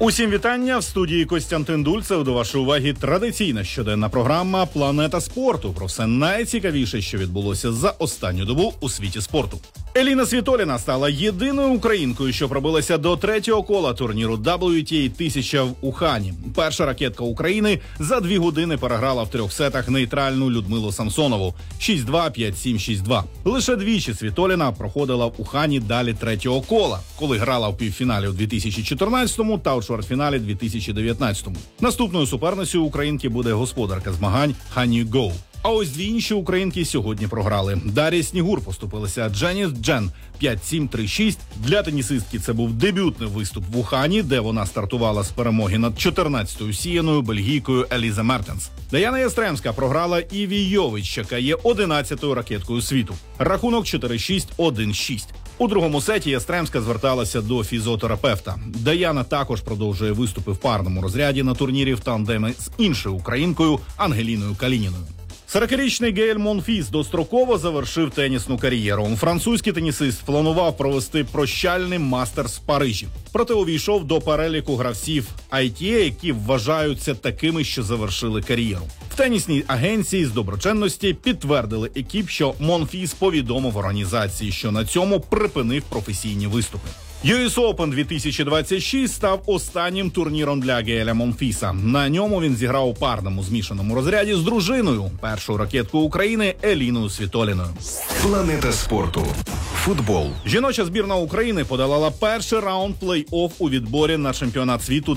Усім вітання, в студії Костянтин Дульцев. До вашої уваги традиційна щоденна програма «Планета спорту» про все найцікавіше, що відбулося за останню добу у світі спорту. Еліна Світоліна стала єдиною українкою, що пробилася до третього кола турніру WTA 1000 в Ухані. Перша ракетка України за 2 години переграла в 3 сетах нейтральну Людмилу Самсонову 6-2, 5-7, 6-2. Лише двічі Світоліна проходила в Ухані далі третього кола, коли грала в півфіналі у 2014-му та у чвертьфіналі 2019-му. Наступною суперницею українки буде господарка змагань Хані Гоу. А ось дві інші українки сьогодні програли. Дар'я Снігур поступилася Дженіс Джен 5-7, 3-6. Для тенісистки це був дебютний виступ в Ухані, де вона стартувала з перемоги над 14-ю сіяною бельгійкою Еліза Мертенс. Даяна Ястремська програла Іві Йович, яка є 11-ю ракеткою світу. Рахунок 4-6, 1-6. У другому сеті Ястремська зверталася до фізіотерапевта. Даяна також продовжує виступи в парному розряді на турнірі в тандемі з іншою українкою Ангеліною Калініною. 40-річний Геель Монфіс достроково завершив тенісну кар'єру. Французький тенісист планував провести прощальний мастерс в Парижі. Проте увійшов до переліку гравців ITA, які вважаються такими, що завершили кар'єру. В тенісній агенції з доброчинності підтвердили екіп, що Монфіс повідомив організації, що на цьому припинив професійні виступи. US Open 2026 став останнім турніром для Гееля Монфіса. На ньому він зіграв у парному змішаному розряді з дружиною, першою ракеткою України Еліною Світоліною. Планета спорту. Футбол. Жіноча збірна України подолала перший раунд плей-офф у відборі на чемпіонат світу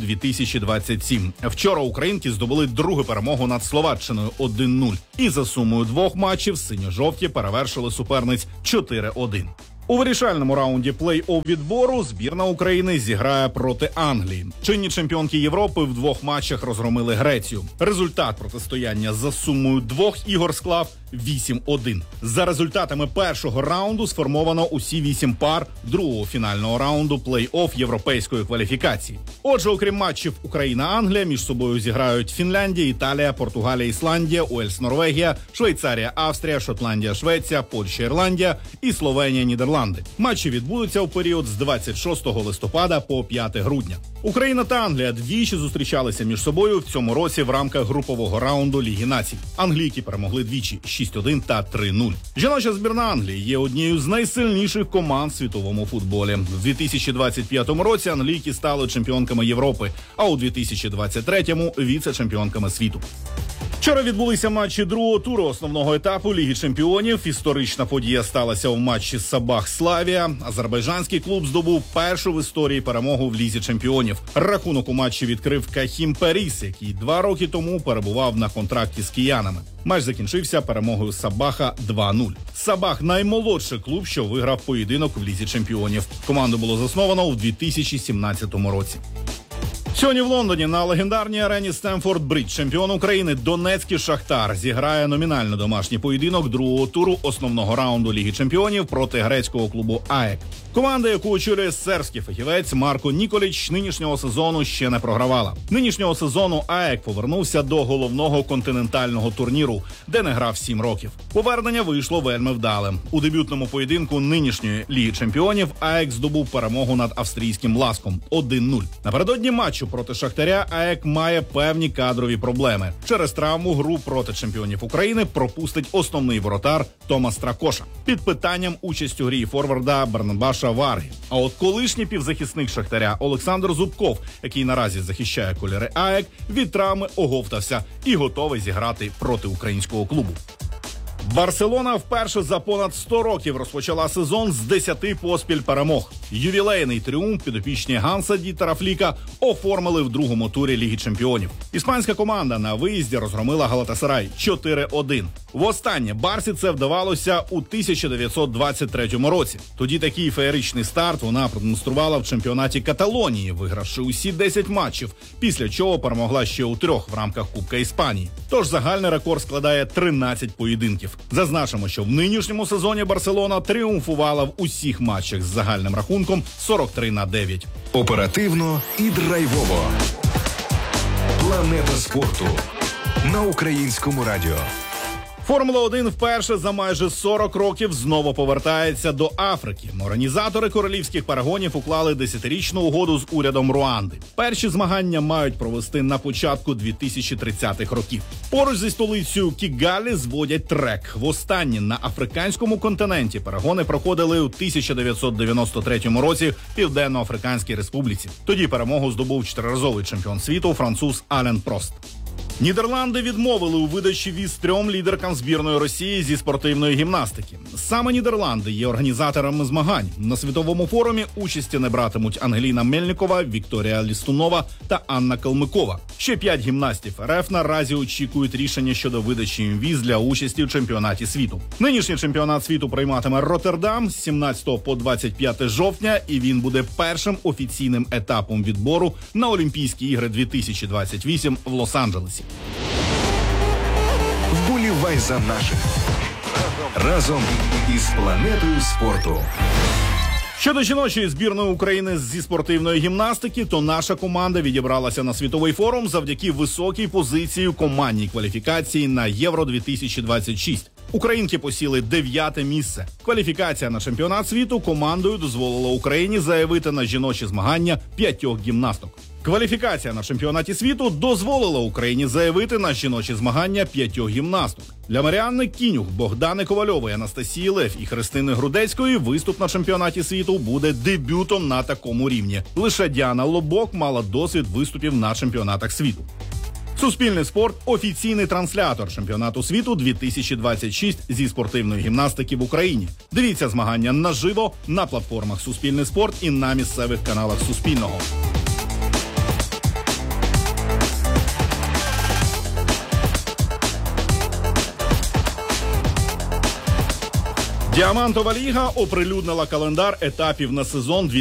2027. Вчора українки здобули другу перемогу над Словаччиною 1-0. І за сумою 2 матчів синьо-жовті перевершили суперниць 4-1. У вирішальному раунді плей-офф відбору збірна України зіграє проти Англії. Чинні чемпіонки Європи в 2 матчах розгромили Грецію. Результат протистояння за сумою 2 ігор склав 8-1. За результатами першого раунду сформовано усі 8 пар другого фінального раунду плей-офф європейської кваліфікації. Отже, окрім матчів Україна-Англія, між собою зіграють Фінляндія, Італія, Португалія, Ісландія, Уельс, Норвегія, Швейцарія, Австрія, Шотландія, Швеція, Польща, Ірландія і Словенія, Нідерланди. Матчі відбудуться у період з 26 листопада по 5 грудня. Україна та Англія двічі зустрічалися між собою в цьому році в рамках групового раунду Ліги націй. Англійки перемогли двічі 6-1 та 3-0. Жіноча збірна Англії є однією з найсильніших команд в світовому футболі. В 2025 році англійки стали чемпіонками Європи, а у 2023-му – віце-чемпіонками світу. Вчора відбулися матчі другого туру основного етапу Ліги чемпіонів. Історична подія сталася в матчі Сабах-Славія. Азербайджанський клуб здобув першу в історії перемогу в Лізі чемпіонів. Рахунок у матчі відкрив Кахім Періс, який 2 роки тому перебував на контракті з киянами. Матч закінчився перемогою Сабаха 2-0. Сабах – наймолодший клуб, що виграв поєдинок в Лізі чемпіонів. Команду було засновано у 2017 році. Сьогодні в Лондоні на легендарній арені Стемфорд-Бридж чемпіон України Донецький Шахтар зіграє номінально домашній поєдинок другого туру основного раунду Ліги чемпіонів проти грецького клубу АЕК. Команда, яку очолює сербський фахівець Марко Ніколіч, нинішнього сезону ще не програвала. Нинішнього сезону АЕК повернувся до головного континентального турніру, де не грав 7 років. Повернення вийшло вельми вдалим. У дебютному поєдинку нинішньої Ліги чемпіонів АЕК здобув перемогу над австрійським Ласком 1-0. Напередодні матчу проти Шахтаря АЕК має певні кадрові проблеми. Через травму гру проти чемпіонів України пропустить основний воротар Томас Стракоша. Під питанням участь у грі форварда Барнабаша Варги. А от колишній півзахисник Шахтаря Олександр Зубков, який наразі захищає кольори АЕК, від травми оговтався і готовий зіграти проти українського клубу. Барселона вперше за понад 100 років розпочала сезон з 10 поспіль перемог. Ювілейний тріумф підопічні Ганса Дітера Фліка оформили в другому турі Ліги чемпіонів. Іспанська команда на виїзді розгромила Галатасарай 4-1. Востаннє Барсі це вдавалося у 1923 році. Тоді такий феєричний старт вона продемонструвала в чемпіонаті Каталонії, вигравши усі 10 матчів, після чого перемогла ще у 3 в рамках Кубка Іспанії. Тож загальний рекорд складає 13 поєдинків. Зазначимо, що в нинішньому сезоні Барселона тріумфувала в усіх матчах з загальним рахунком 43-9. Оперативно і драйвово. Планета спорту на Українському радіо. Формула-1 вперше за майже 40 років знову повертається до Африки. Організатори королівських перегонів уклали 10-річну угоду з урядом Руанди. Перші змагання мають провести на початку 2030-х років. Поруч зі столицею Кігалі зводять трек. Востаннє на африканському континенті перегони проходили у 1993 році в Південно-Африканській Республіці. Тоді перемогу здобув 4-разовий чемпіон світу француз Ален Прост. Нідерланди відмовили у видачі віз 3 лідеркам збірної Росії зі спортивної гімнастики. Саме Нідерланди є організаторами змагань. На світовому форумі участі не братимуть Ангеліна Мельникова, Вікторія Лістунова та Анна Калмикова. Ще 5 гімнастів РФ наразі очікують рішення щодо видачі їм віз для участі в чемпіонаті світу. Нинішній чемпіонат світу прийматиме Роттердам з 17 по 25 жовтня, і він буде першим офіційним етапом відбору на Олімпійські ігри 2028 в Лос-Анджелесі. Вболівай за наших. Разом із планетою спорту. Щодо жіночої збірної України зі спортивної гімнастики, то наша команда відібралася на світовий форум завдяки високій позиції у командній кваліфікації на Євро-2026. Українки посіли 9-те місце. Кваліфікація на чемпіонат світу командою дозволила Україні заявити на жіночі змагання 5 гімнасток. Кваліфікація на чемпіонаті світу дозволила Україні заявити на жіночі змагання 5 гімнасток. Для Маріанни Кінюх, Богдани Ковальової, Анастасії Лев і Христини Грудецької виступ на чемпіонаті світу буде дебютом на такому рівні. Лише Діана Лобок мала досвід виступів на чемпіонатах світу. Суспільний спорт – офіційний транслятор чемпіонату світу 2026 зі спортивної гімнастики в Україні. Дивіться змагання наживо на платформах Суспільний спорт і на місцевих каналах Суспільного. Діамантова ліга оприлюднила календар етапів на сезон